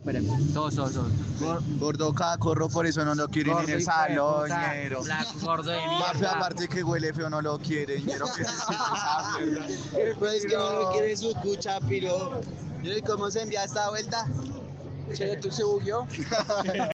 Todos. Gordo cacorro, por eso no lo quieren en el salón, ñero. Gordo de Mafe, aparte que huele feo, no lo quieren, ñero, que se siente esa mierda. Pues que no lo quiere su cucha, piro. ¿Y cómo se envía esta vuelta? Che, ¿tú se bugueó?